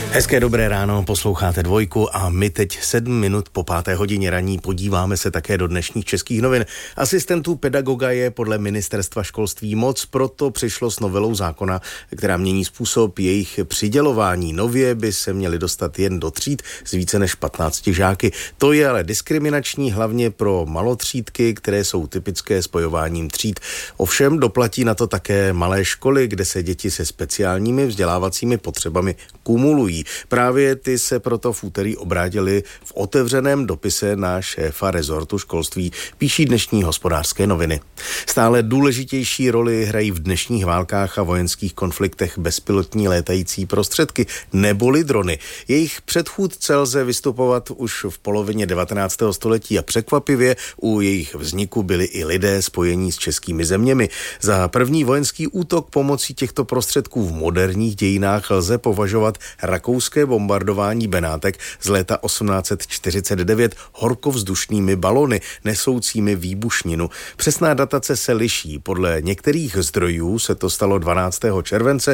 Hezké dobré ráno, posloucháte Dvojku a my teď 7 minut po 5. hodině ranní podíváme se také do dnešních českých novin. Asistentů pedagoga je podle ministerstva školství moc, proto přišlo s novelou zákona, která mění způsob jejich přidělování. Nově by se měli dostat jen do tříd s více než 15 žáky. To je ale diskriminační hlavně pro malotřídky, které jsou typické spojováním tříd. Ovšem doplatí na to také malé školy, kde se děti se speciálními vzdělávacími potřebami kumulují. Právě ty se proto v úterý obrátili v otevřeném dopise na šéfa rezortu školství, píší dnešní Hospodářské noviny. Stále důležitější roli hrají v dnešních válkách a vojenských konfliktech bezpilotní létající prostředky neboli drony. Jejich předchůdce lze vystupovat už v polovině 19. století a překvapivě u jejich vzniku byli i lidé spojení s českými zeměmi. Za první vojenský útok pomocí těchto prostředků v moderních dějinách lze považovat rakouské bombardování Benátek z léta 1849 horkovzdušnými balony nesoucími výbušninu. Přesná datace se liší. Podle některých zdrojů se to stalo 12. července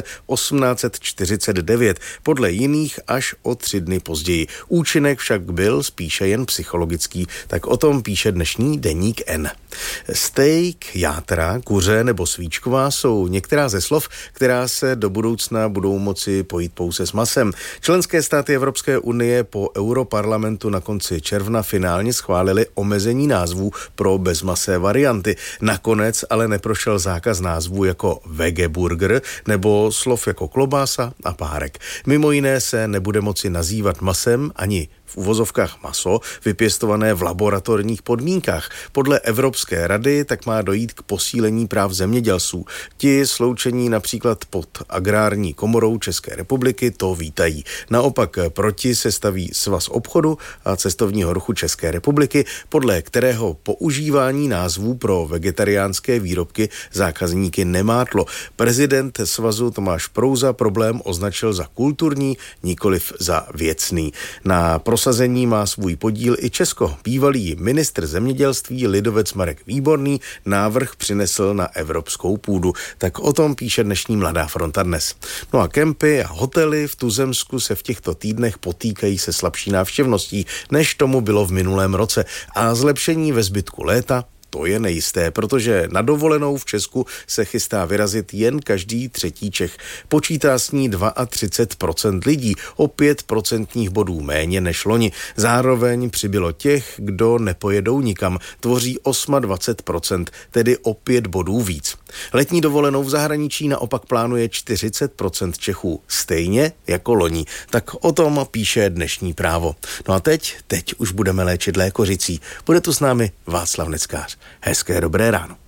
1849, podle jiných až o 3 dny později. Účinek však byl spíše jen psychologický, tak o tom píše dnešní deník N. Steak, játra, kuře nebo svíčková jsou některá ze slov, která se do budoucna budou moci pojít pouze s masem. Členské státy Evropské unie po Europarlamentu na konci června finálně schválili omezení názvů pro bezmasé varianty. Nakonec ale neprošel zákaz názvů jako vegeburger nebo slov jako klobása a párek. Mimo jiné se nebude moci nazývat masem ani v uvozovkách maso, vypěstované v laboratorních podmínkách. Podle Evropské rady tak má dojít k posílení práv zemědělců. Ti sloučení například pod Agrární komorou České republiky to vítají. Naopak proti se staví Svaz obchodu a cestovního ruchu České republiky, podle kterého používání názvů pro vegetariánské výrobky zákazníky nemátlo. Prezident svazu Tomáš Prouza problém označil za kulturní, nikoliv za věcný. Na prosazení má svůj podíl i Česko. Bývalý ministr zemědělství lidovec Marek Výborný návrh přinesl na evropskou půdu. Tak o tom píše dnešní Mladá fronta dnes. No a kempy a hotely v Tuzemsku se v těchto týdnech potýkají se slabší návštěvností, než tomu bylo v minulém roce. A zlepšení ve zbytku léta to je nejisté, protože na dovolenou v Česku se chystá vyrazit jen každý 3. Čech. Počítá s ní 32% lidí, o 5% bodů méně než loni. Zároveň přibylo těch, kdo nepojedou nikam, tvoří 28%, tedy o 5 bodů víc. Letní dovolenou v zahraničí naopak plánuje 40% Čechů, stejně jako loni. Tak o tom píše dnešní Právo. No a teď už budeme léčit lékořicí. Bude tu s námi Václav Neckář. Hezké dobré ráno.